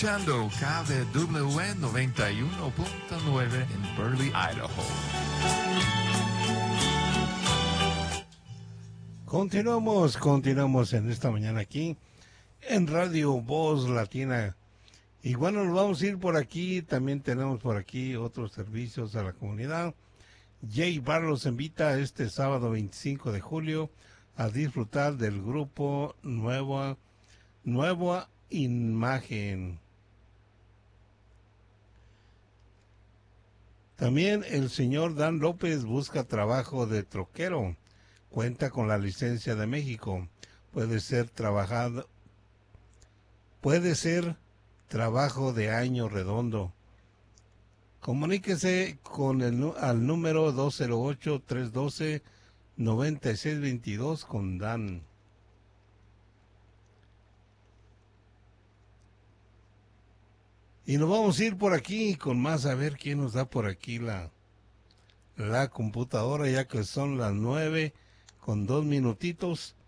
Escuchando KBWN 91.9 en Burley, Idaho. Continuamos en esta mañana aquí en Radio Voz Latina. Y bueno, nos vamos a ir por aquí. También tenemos por aquí otros servicios a la comunidad. Jay Bar los invita este sábado 25 de julio a disfrutar del grupo Nueva Imagen. También el señor Dan López busca trabajo de troquero. Cuenta con la licencia de México. Puede ser trabajo de año redondo. Comuníquese con al número 208-312-9622 con Dan. Y nos vamos a ir por aquí con más, a ver quién nos da por aquí la computadora, ya que son las 9 con 2 minutitos.